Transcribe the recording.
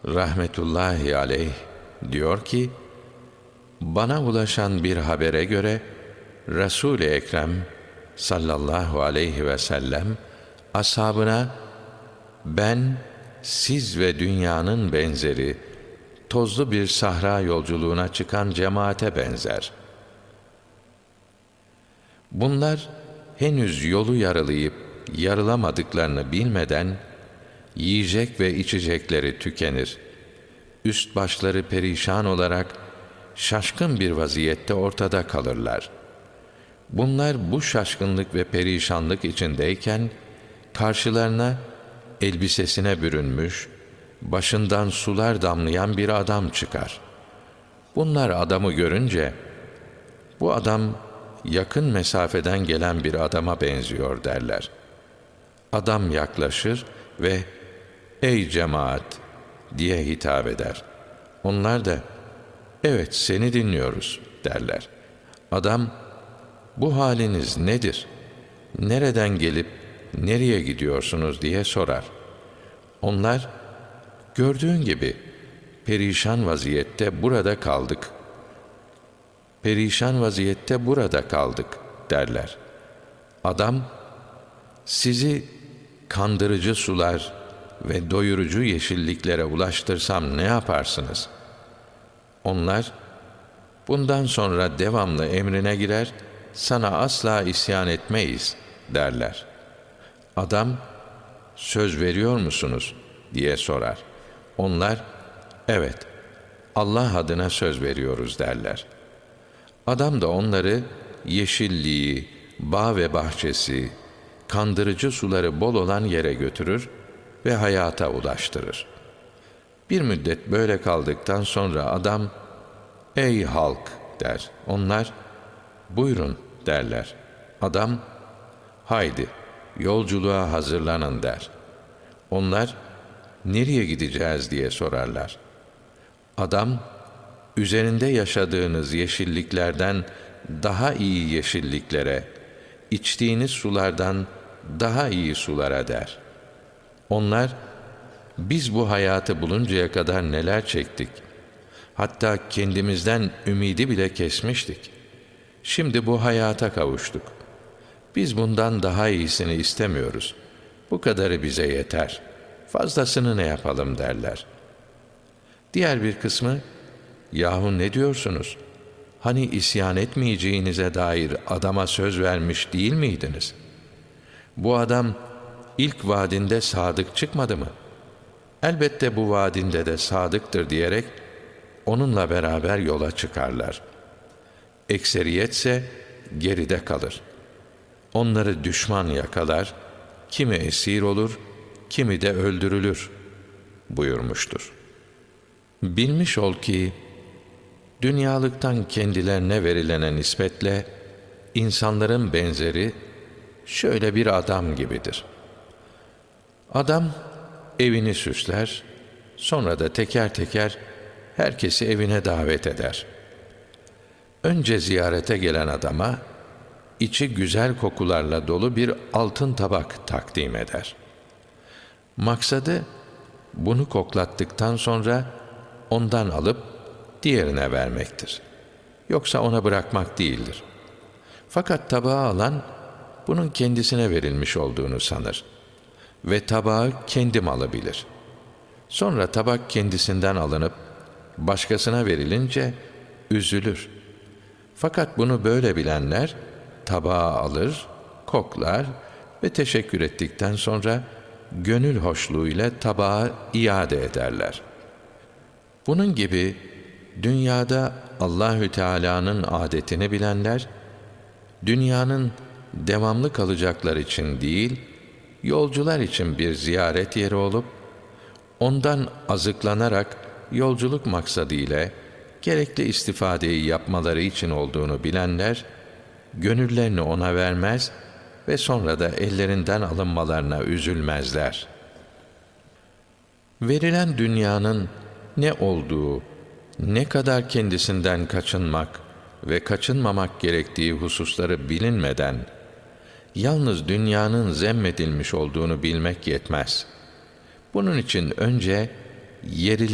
rahmetullahi aleyh diyor ki, bana ulaşan bir habere göre Resul-i Ekrem sallallahu aleyhi ve sellem ashabına, ben siz ve dünyanın benzeri tozlu bir sahra yolculuğuna çıkan cemaate benzer. Bunlar henüz yolu yaralayıp yarılamadıklarını bilmeden yiyecek ve içecekleri tükenir. Üst başları perişan olarak şaşkın bir vaziyette ortada kalırlar. Bunlar bu şaşkınlık ve perişanlık içindeyken karşılarına elbisesine bürünmüş, başından sular damlayan bir adam çıkar. Bunlar adamı görünce, bu adam yakın mesafeden gelen bir adama benziyor derler. Adam yaklaşır ve ey cemaat diye hitap eder. Onlar da evet seni dinliyoruz derler. Adam, bu haliniz nedir? Nereden gelip nereye gidiyorsunuz diye sorar. Onlar, gördüğün gibi perişan vaziyette burada kaldık. Perişan vaziyette burada kaldık derler. Adam, sizi kandırıcı sular ve doyurucu yeşilliklere ulaştırsam ne yaparsınız? Onlar, bundan sonra devamlı emrine girer, sana asla isyan etmeyiz derler. Adam, söz veriyor musunuz diye sorar. Onlar, evet, Allah adına söz veriyoruz derler. Adam da onları yeşilliği, bağ ve bahçesi, kandırıcı suları bol olan yere götürür ve hayata ulaştırır. Bir müddet böyle kaldıktan sonra adam, ey halk der. Onlar, buyurun derler. Adam, haydi yolculuğa hazırlanın der. Onlar, nereye gideceğiz diye sorarlar. Adam, üzerinde yaşadığınız yeşilliklerden daha iyi yeşilliklere, içtiğiniz sulardan daha iyi sulara der. Onlar, biz bu hayatı buluncaya kadar neler çektik. Hatta kendimizden ümidi bile kesmiştik. Şimdi bu hayata kavuştuk. Biz bundan daha iyisini istemiyoruz. Bu kadarı bize yeter. Fazlasını ne yapalım derler. Diğer bir kısmı, yahu ne diyorsunuz? Hani isyan etmeyeceğinize dair adama söz vermiş değil miydiniz? Bu adam ilk vaadinde sadık çıkmadı mı? Elbette bu vaadinde de sadıktır diyerek onunla beraber yola çıkarlar. Ekseriyetse geride kalır. Onları düşman yakalar, kimi esir olur, kimi de öldürülür buyurmuştur. Bilmiş ol ki, dünyalıktan kendilerine verilene nispetle, insanların benzeri şöyle bir adam gibidir. Adam evini süsler, sonra da teker teker herkesi evine davet eder. Önce ziyarete gelen adama, içi güzel kokularla dolu bir altın tabak takdim eder. Maksadı, bunu koklattıktan sonra ondan alıp diğerine vermektir. Yoksa ona bırakmak değildir. Fakat tabağı alan, bunun kendisine verilmiş olduğunu sanır ve tabağı kendi malı bilir. Sonra tabak kendisinden alınıp başkasına verilince üzülür. Fakat bunu böyle bilenler tabağı alır, koklar ve teşekkür ettikten sonra gönül hoşluğuyla tabağı iade ederler. Bunun gibi dünyada Allahü Teala'nın adetini bilenler, dünyanın devamlı kalacaklar için değil, yolcular için bir ziyaret yeri olup, ondan azıklanarak yolculuk maksadıyla gerekli istifadeyi yapmaları için olduğunu bilenler, gönüllerini ona vermez ve sonra da ellerinden alınmalarına üzülmezler. Verilen dünyanın ne olduğu, ne kadar kendisinden kaçınmak ve kaçınmamak gerektiği hususları bilinmeden, yalnız dünyanın zemmedilmiş olduğunu bilmek yetmez. Bunun için önce yeri